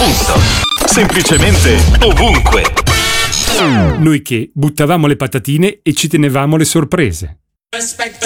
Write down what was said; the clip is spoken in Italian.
punto. Semplicemente ovunque. Noi che buttavamo le patatine e ci tenevamo le sorprese.